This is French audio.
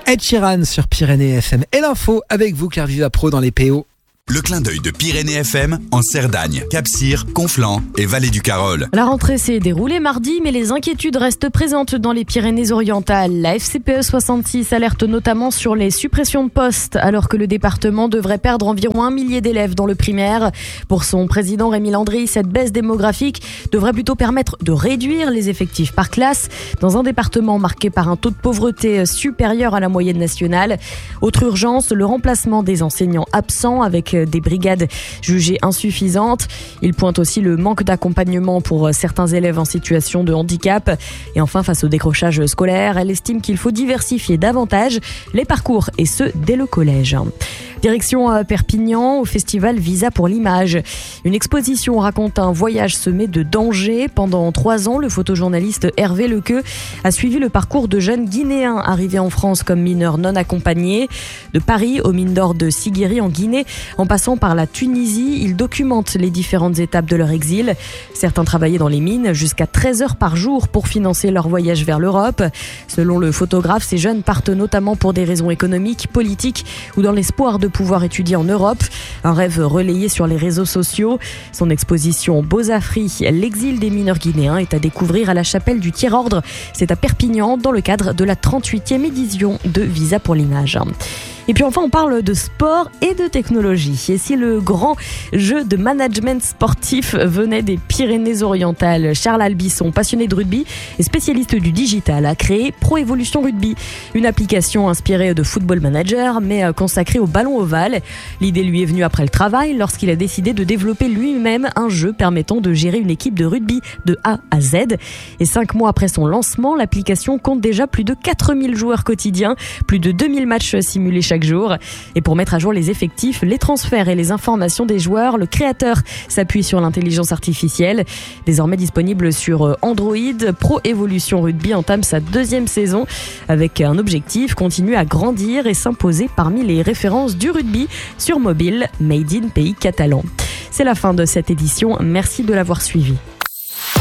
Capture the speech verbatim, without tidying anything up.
Ed Sheeran sur Pyrénées F M. Et l'info avec vous, Claire Viva Pro dans les P O. Le clin d'œil de Pyrénées F M en Cerdagne, Cap-Cyr, Conflans et Vallée du Carol. La rentrée s'est déroulée mardi, mais les inquiétudes restent présentes dans les Pyrénées-Orientales. La F C P E soixante-six alerte notamment sur les suppressions de postes, alors que le département devrait perdre environ un millier d'élèves dans le primaire. Pour son président Rémi Landry, cette baisse démographique devrait plutôt permettre de réduire les effectifs par classe dans un département marqué par un taux de pauvreté supérieur à la moyenne nationale. Autre urgence, le remplacement des enseignants absents avec des brigades jugées insuffisantes. Il pointe aussi le manque d'accompagnement pour certains élèves en situation de handicap. Et enfin, face au décrochage scolaire, elle estime qu'il faut diversifier davantage les parcours, et ce, dès le collège. Direction Perpignan, au festival Visa pour l'image. Une exposition raconte un voyage semé de dangers. Pendant trois ans, le photojournaliste Hervé Lequeux a suivi le parcours de jeunes Guinéens arrivés en France comme mineurs non accompagnés. De Paris aux mines d'or de Siguiri en Guinée, en passant par la Tunisie, il documente les différentes étapes de leur exil. Certains travaillaient dans les mines jusqu'à treize heures par jour pour financer leur voyage vers l'Europe. Selon le photographe, ces jeunes partent notamment pour des raisons économiques, politiques ou dans l'espoir de pouvoir étudier en Europe. Un rêve relayé sur les réseaux sociaux. Son exposition Beaux-Afri, l'exil des mineurs guinéens, est à découvrir à la chapelle du Tiers-Ordre. C'est à Perpignan dans le cadre de la trente-huitième édition de Visa pour l'image. Et puis enfin, on parle de sport et de technologie. Et si le grand jeu de management sportif venait des Pyrénées-Orientales, Charles Albisson, passionné de rugby et spécialiste du digital, a créé Pro Evolution Rugby, une application inspirée de Football Manager, mais consacrée au ballon ovale. L'idée lui est venue après le travail, lorsqu'il a décidé de développer lui-même un jeu permettant de gérer une équipe de rugby de A à Z. Et cinq mois après son lancement, l'application compte déjà plus de quatre mille joueurs quotidiens, plus de deux mille matchs simulés chaque jour. Et pour mettre à jour les effectifs, les transferts et les informations des joueurs, le créateur s'appuie sur l'intelligence artificielle. Désormais disponible sur Android, Pro Evolution Rugby entame sa deuxième saison avec un objectif, continuer à grandir et s'imposer parmi les références du rugby sur mobile, made in pays catalan. C'est la fin de cette édition. Merci de l'avoir suivi.